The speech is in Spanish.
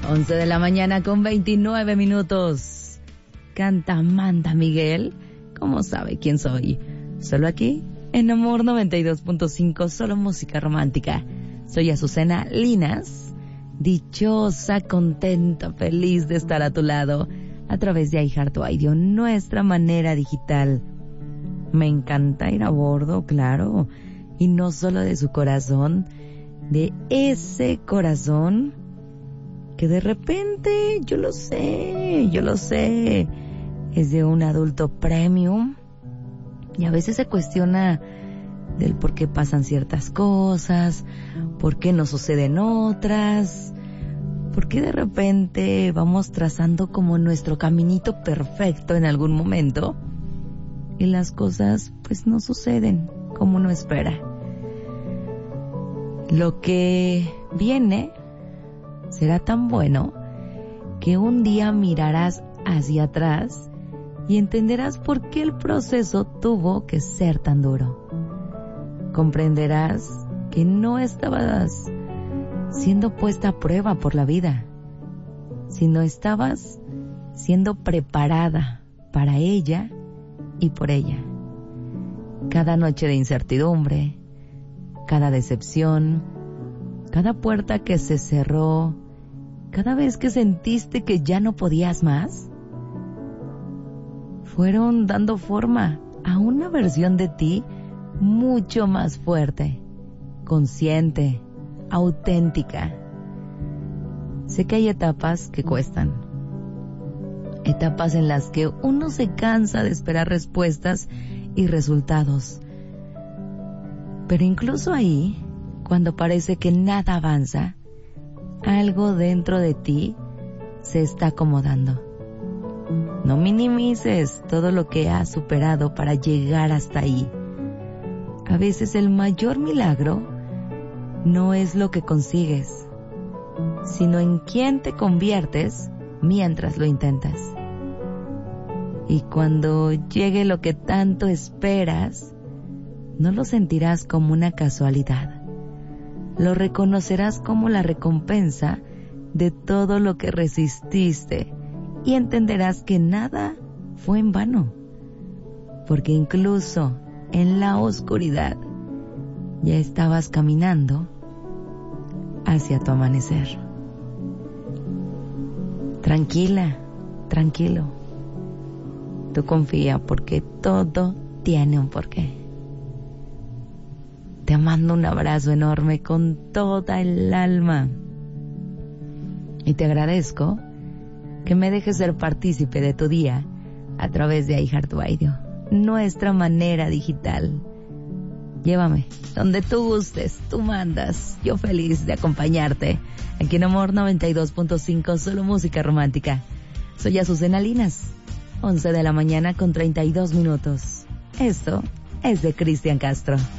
11 de la mañana con 29 minutos. Canta Amanda Miguel. ¿Cómo sabe quién soy? Solo aquí, en Amor 92.5, solo música romántica. Soy Azucena Linas, dichosa, contenta, feliz de estar a tu lado a través de iHeartRadio, nuestra manera digital. Me encanta ir a bordo, claro, y no solo de su corazón, de ese corazón que de repente, yo lo sé, es de un adulto premium y a veces se cuestiona del por qué pasan ciertas cosas, por qué no suceden otras, por qué de repente vamos trazando como nuestro caminito perfecto en algún momento y las cosas pues no suceden como uno espera. Lo que viene será tan bueno que un día mirarás hacia atrás y entenderás por qué el proceso tuvo que ser tan duro. Comprenderás que no estabas siendo puesta a prueba por la vida, sino estabas siendo preparada para ella y por ella. Cada noche de incertidumbre, cada decepción, cada puerta que se cerró, cada vez que sentiste que ya no podías más, fueron dando forma a una versión de ti mucho más fuerte, consciente, auténtica. Sé que hay etapas que cuestan, etapas en las que uno se cansa de esperar respuestas y resultados. Pero incluso ahí, cuando parece que nada avanza, algo dentro de ti se está acomodando. No minimices todo lo que has superado para llegar hasta ahí. A veces el mayor milagro no es lo que consigues, sino en quién te conviertes mientras lo intentas. Y cuando llegue lo que tanto esperas, no lo sentirás como una casualidad. Lo reconocerás como la recompensa de todo lo que resististe y entenderás que nada fue en vano, porque incluso en la oscuridad ya estabas caminando hacia tu amanecer. Tranquila, tranquilo. Tú confía porque todo tiene un porqué. Te mando un abrazo enorme con toda el alma. Y te agradezco que me dejes ser partícipe de tu día a través de iHeartRadio, nuestra manera digital. Llévame donde tú gustes, tú mandas. Yo feliz de acompañarte aquí en Amor 92.5, solo música romántica. Soy Azucena Linas, 11 de la mañana con 32 minutos. Esto es de Cristian Castro.